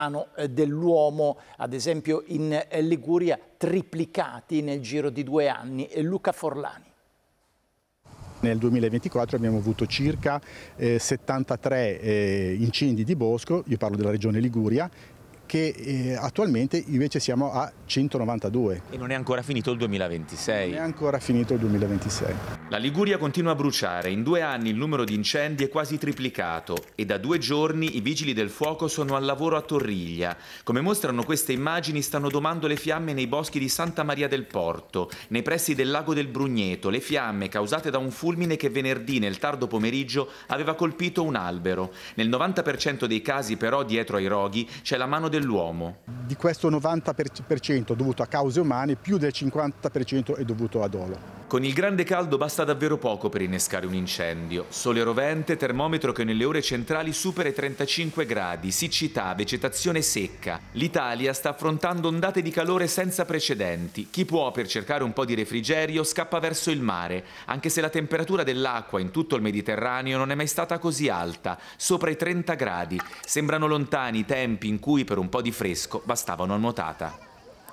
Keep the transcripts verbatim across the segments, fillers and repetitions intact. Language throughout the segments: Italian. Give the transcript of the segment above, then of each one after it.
dell'uomo, ad esempio in Liguria, triplicati nel giro di due anni. E Luca Forlani. Nel duemilaventiquattro abbiamo avuto circa eh, settantatré eh, incendi di bosco, io parlo della regione Liguria, che eh, attualmente invece siamo a centonovantadue. E non è ancora finito il duemilaventisei. Non è ancora finito il duemilaventisei. La Liguria continua a bruciare. In due anni il numero di incendi è quasi triplicato e da due giorni i vigili del fuoco sono al lavoro a Torriglia. Come mostrano queste immagini, stanno domando le fiamme nei boschi di Santa Maria del Porto, nei pressi del lago del Brugneto, le fiamme causate da un fulmine che venerdì nel tardo pomeriggio aveva colpito un albero. Nel novanta per cento dei casi però dietro ai roghi c'è la mano dell'uomo. Di questo novanta per cento dovuto a cause umane, più del cinquanta per cento è dovuto a dolo. Con il grande caldo basta davvero poco per innescare un incendio. Sole rovente, termometro che nelle ore centrali supera i trentacinque gradi, siccità, vegetazione secca. L'Italia sta affrontando ondate di calore senza precedenti. Chi può, per cercare un po' di refrigerio, scappa verso il mare, anche se la temperatura dell'acqua in tutto il Mediterraneo non è mai stata così alta, sopra i trenta gradi. Sembrano lontani i tempi in cui per un po' di fresco bastava una nuotata.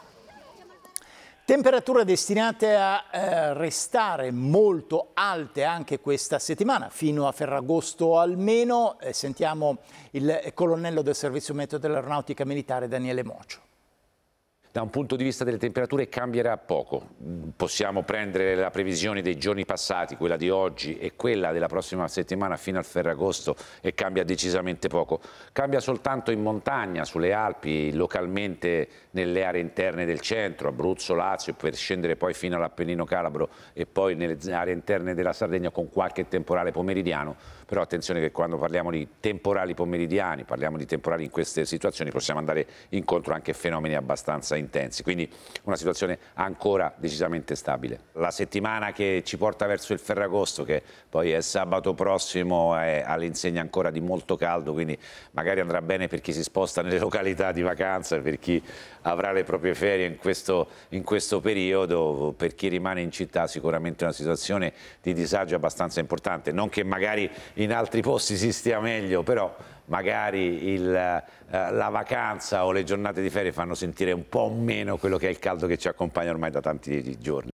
Temperature destinate a eh, restare molto alte anche questa settimana, fino a Ferragosto almeno. Eh, sentiamo il colonnello del Servizio Meteo dell'Aeronautica Militare Daniele Mocio. Da un punto di vista delle temperature cambierà poco. Possiamo prendere la previsione dei giorni passati, quella di oggi e quella della prossima settimana fino al Ferragosto, e cambia decisamente poco. Cambia soltanto in montagna, sulle Alpi, localmente nelle aree interne del centro, Abruzzo, Lazio, per scendere poi fino all'Appennino Calabro e poi nelle aree interne della Sardegna con qualche temporale pomeridiano. Però attenzione che quando parliamo di temporali pomeridiani, parliamo di temporali in queste situazioni, possiamo andare incontro anche a fenomeni abbastanza intensi, quindi una situazione ancora decisamente stabile. La settimana che ci porta verso il Ferragosto, che poi è sabato prossimo, è all'insegna ancora di molto caldo, quindi magari andrà bene per chi si sposta nelle località di vacanza, per chi avrà le proprie ferie in questo, in questo periodo. Per chi rimane in città sicuramente una situazione di disagio abbastanza importante, non che magari in altri posti si stia meglio, però magari il, eh, la vacanza o le giornate di ferie fanno sentire un po' meno quello che è il caldo che ci accompagna ormai da tanti giorni.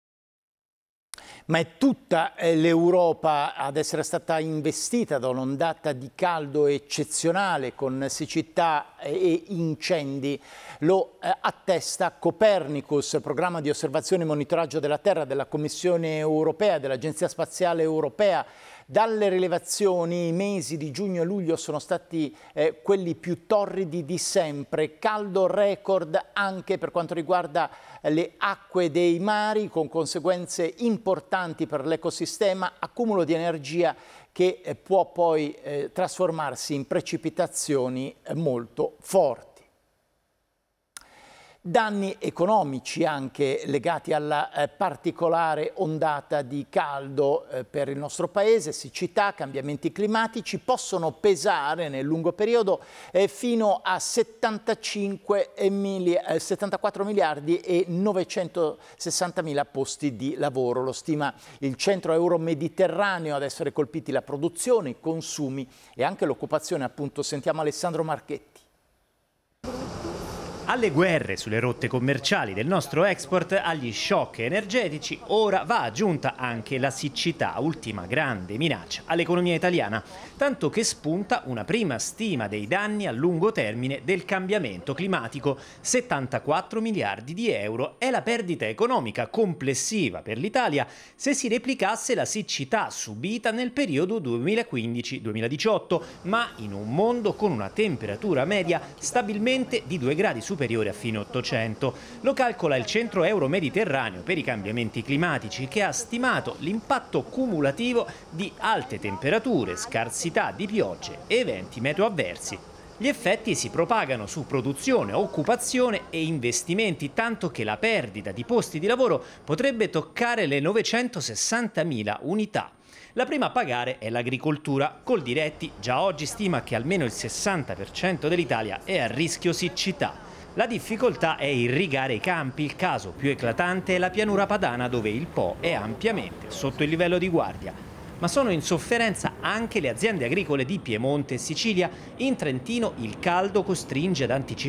Ma è tutta l'Europa ad essere stata investita da un'ondata di caldo eccezionale con siccità e incendi. Lo eh, attesta Copernicus, programma di osservazione e monitoraggio della Terra della Commissione europea, dell'Agenzia Spaziale Europea. Dalle rilevazioni i mesi di giugno e luglio sono stati eh, quelli più torridi di sempre, caldo record anche per quanto riguarda le acque dei mari, con conseguenze importanti per l'ecosistema, accumulo di energia che eh, può poi eh, trasformarsi in precipitazioni eh, molto forti. Danni economici anche legati alla eh, particolare ondata di caldo eh, per il nostro paese. Siccità, cambiamenti climatici possono pesare nel lungo periodo eh, fino a settantacinque mili- eh, settantaquattro miliardi e novecentosessanta mila posti di lavoro. Lo stima il centro euro-mediterraneo. Ad essere colpiti la produzione, i consumi e anche l'occupazione. Appunto, sentiamo Alessandro Marchetti. Alle guerre sulle rotte commerciali del nostro export, agli shock energetici, ora va aggiunta anche la siccità, ultima grande minaccia all'economia italiana, tanto che spunta una prima stima dei danni a lungo termine del cambiamento climatico. settantaquattro miliardi di euro è la perdita economica complessiva per l'Italia se si replicasse la siccità subita nel periodo duemilaquindici duemiladiciotto, ma in un mondo con una temperatura media stabilmente di due gradi superiore a fine Ottocento. Lo calcola il Centro Euro-Mediterraneo per i cambiamenti climatici, che ha stimato l'impatto cumulativo di alte temperature, scarsità di piogge e eventi meteo avversi. Gli effetti si propagano su produzione, occupazione e investimenti, tanto che la perdita di posti di lavoro potrebbe toccare le novecentosessantamila unità. La prima a pagare è l'agricoltura. Coldiretti già oggi stima che almeno il sessanta per cento dell'Italia è a rischio siccità. La difficoltà è irrigare i campi, il caso più eclatante è la pianura padana, dove il Po è ampiamente sotto il livello di guardia. Ma sono in sofferenza anche le aziende agricole di Piemonte e Sicilia. In Trentino il caldo costringe ad anticipare